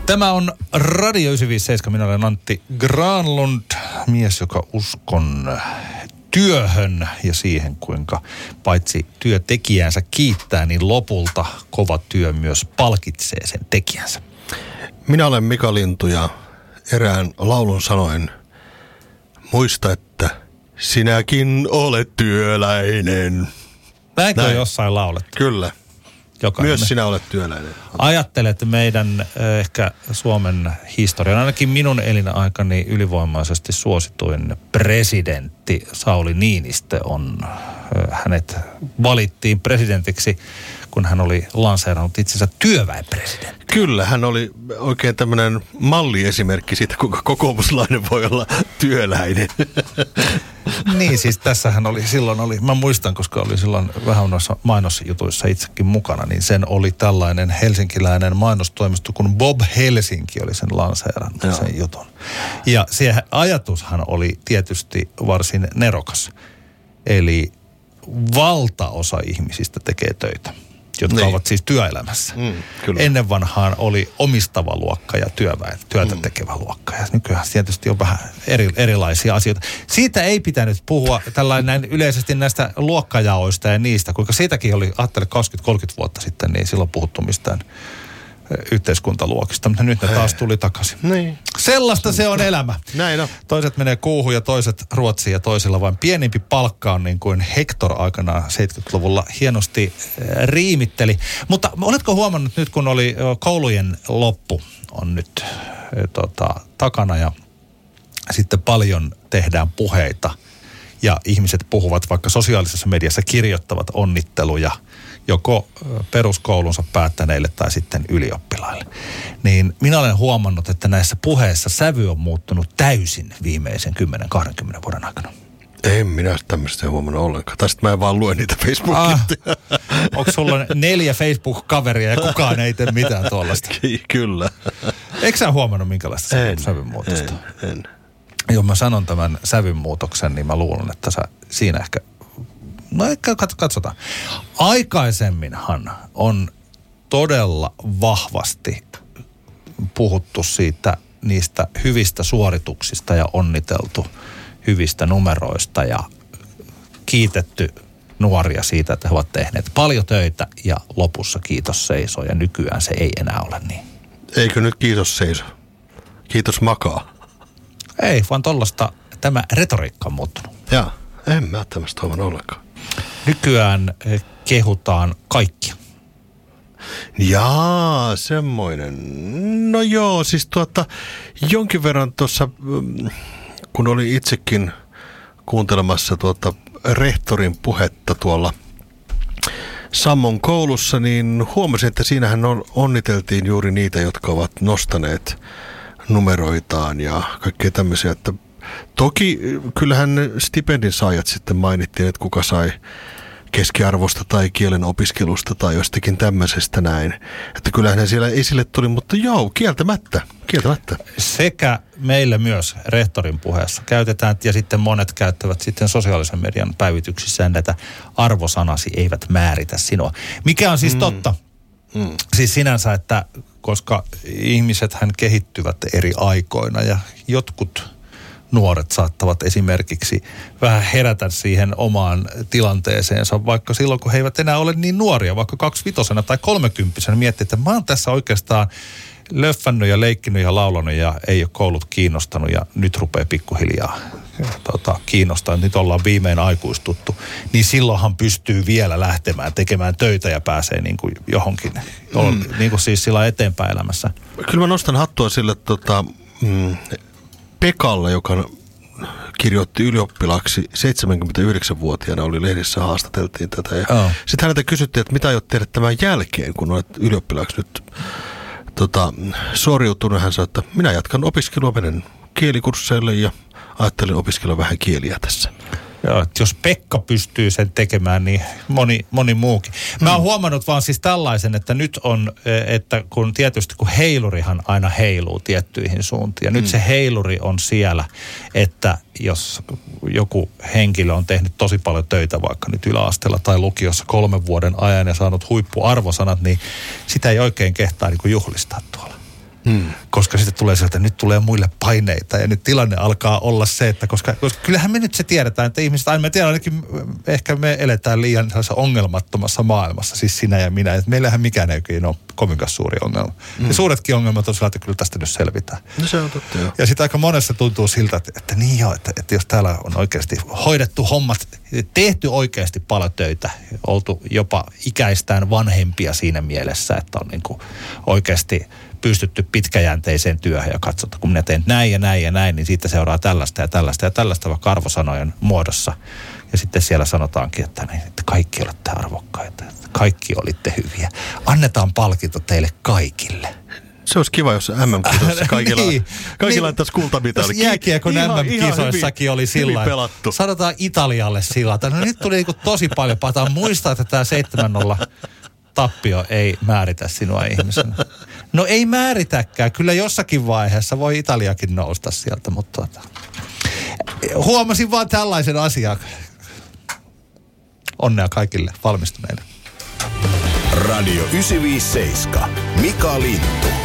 Tämä on Radio 957. Minä olen Antti Granlund, mies, joka uskon työhön ja siihen, kuinka paitsi työtekijänsä kiittää, niin lopulta kova työ myös palkitsee sen tekijänsä. Minä olen Mika Lintu ja erään laulun sanoen muista, että sinäkin olet työläinen. Näinkö jossain laulettu? Kyllä. Jokainen. Myös sinä olet työläinen. Ajattelet meidän ehkä Suomen historian, ainakin minun elinaikani ylivoimaisesti suosituin presidentti Sauli Niinistö hänet valittiin presidentiksi, kun hän oli lanseerannut itsensä työväenpresidentti. Kyllä, hän oli oikein tämmöinen malliesimerkki siitä, kuinka kokoomuslainen voi olla työläinen. Niin, siis tässähän mä muistan, koska oli silloin vähän noissa mainosjutuissa itsekin mukana, niin sen oli tällainen helsinkiläinen mainostoimisto, kun Bob Helsinki oli sen lanseerannut sen jutun. Ja se ajatushan oli tietysti varsin nerokas. Eli valtaosa ihmisistä tekee töitä, jotka ovat siis työelämässä. Ennen vanhaan oli omistava luokka ja työtä tekevä luokka. Ja nykyään tietysti on vähän erilaisia asioita. Siitä ei pitänyt puhua tällainen yleisesti näistä luokkajaoista ja niistä, kuinka siitäkin oli, ajattele 20-30 vuotta sitten, niin silloin puhuttu mistään yhteiskuntaluokista, mutta nyt ne taas tuli takaisin. Niin. Sellaista se on elämä. Näin on. Toiset menee kuuhun ja toiset Ruotsiin ja toisilla vain pienimpi palkka on, niin kuin Hector aikanaan 70-luvulla hienosti riimitteli. Mutta oletko huomannut nyt, kun oli koulujen loppu on nyt takana ja sitten paljon tehdään puheita ja ihmiset puhuvat vaikka sosiaalisessa mediassa, kirjoittavat onnitteluja joko peruskoulunsa päättäneille tai sitten ylioppilaille. Niin minä olen huomannut, että näissä puheissa sävy on muuttunut täysin viimeisen 10-20 vuoden aikana. En minä tämmöistä huomannut ollenkaan. Tai sitten mä en vaan lue niitä Facebookissa. Onko sulla 4 Facebook-kaveria ja kukaan ei tee mitään tuollaista? Kyllä. Eikö sä huomannut minkälaista sävyn muutosta? En. Jos mä sanon tämän sävyn muutoksen, niin mä luulen, että sä siinä ehkä... No katsotaan. Aikaisemminhan on todella vahvasti puhuttu niistä hyvistä suorituksista ja onniteltu hyvistä numeroista ja kiitetty nuoria siitä, että he ovat tehneet paljon töitä ja lopussa kiitos seisoo ja nykyään se ei enää ole niin. Eikö nyt kiitos seiso? Kiitos makaa. Ei, vaan tämä retoriikka on muuttunut. Jaa, en mä tämmöistä huomannut ollenkaan. Nykyään kehutaan kaikkia. Jaa, semmoinen. No joo, siis jonkin verran tuossa, kun oli itsekin kuuntelemassa rehtorin puhetta tuolla Sammon koulussa, niin huomasin, että siinähän onniteltiin juuri niitä, jotka ovat nostaneet numeroitaan ja kaikkea tämmöisiä, että toki kyllähän stipendin saajat sitten mainittiin, että kuka sai keskiarvosta tai kielen opiskelusta tai jostakin tämmöisestä näin. Että kyllähän ne siellä esille tuli, mutta joo, kieltämättä. Sekä meillä myös rehtorin puheessa käytetään ja sitten monet käyttävät sitten sosiaalisen median päivityksissään näitä arvosanasi eivät määritä sinua. Mikä on siis totta? Siis sinänsä, että koska ihmisethän kehittyvät eri aikoina ja jotkut nuoret saattavat esimerkiksi vähän herätä siihen omaan tilanteeseensa, vaikka silloin, kun he eivät enää ole niin nuoria, vaikka 25 tai 30 miettii, että mä oon tässä oikeastaan löffännyt ja leikkinyt ja laulanut ja ei ole koulut kiinnostanut ja nyt rupeaa pikkuhiljaa kiinnostaa. Nyt ollaan viimein aikuistuttu. Niin silloinhan pystyy vielä lähtemään tekemään töitä ja pääsee niin kuin johonkin, niin kuin siis sillä eteenpäin elämässä. Kyllä mä nostan hattua sille Pekalle, joka kirjoitti ylioppilaaksi 79-vuotiaana, oli lehdissä, haastateltiin tätä. Ja sitten häneltä kysyttiin, että mitä aiot tehdä tämän jälkeen, kun olet ylioppilaaksi nyt suoriutunut. Hän sanoi, että minä jatkan opiskelua, menen kielikursseille ja ajattelin opiskella vähän kieliä tässä. Joo, että jos Pekka pystyy sen tekemään, niin moni muukin. Mä oon huomannut vaan siis tällaisen, että nyt on, että kun heilurihan aina heiluu tiettyihin suuntiin. Ja nyt se heiluri on siellä, että jos joku henkilö on tehnyt tosi paljon töitä vaikka nyt yläasteella tai lukiossa 3 vuoden ajan ja saanut huippuarvosanat, niin sitä ei oikein kehtaa niin kuin juhlistaa tuolla. Koska sitten tulee sieltä, että nyt tulee muille paineita ja nyt tilanne alkaa olla se, että koska kyllähän me nyt se tiedetään, että ihmiset, aina me tiedän ainakin, ehkä me eletään liian ongelmattomassa maailmassa, siis sinä ja minä, että meillähän mikään ei ole kovinkaan suuri ongelma. Ja suuretkin ongelmat on sillä, että kyllä tästä nyt selvitään. No se on totta, joo. Ja sitten aika monessa tuntuu siltä, että niin joo, että jos täällä on oikeasti hoidettu hommat, tehty oikeasti paljon töitä, oltu jopa ikäistään vanhempia siinä mielessä, että on niin kuin oikeasti pystytty pitkäjänteiseen työhön ja katsotaan, kun minä teen näin ja näin ja näin, niin siitä seuraa tällaista ja tällaista ja tällaista vaikka arvosanojen muodossa. Ja sitten siellä sanotaankin, että kaikki olette arvokkaita, että kaikki olitte hyviä. Annetaan palkinto teille kaikille. Se olisi kiva, jos MM-kisoissa kaikilla antaisi kultamitali. Jääkiekon MM-kisoissakin oli sillä pelattu. Sanotaan Italialle sillä että no nyt tuli niin tosi paljon pataa. Muista, että tämä 7-0 tappio ei määritä sinua ihmisenä. No ei määritäkään. Kyllä jossakin vaiheessa voi Italiakin nousta sieltä, mutta huomasin vaan tällaisen asian. Onnea kaikille valmistuneille. Radio 957. Mika Lintu.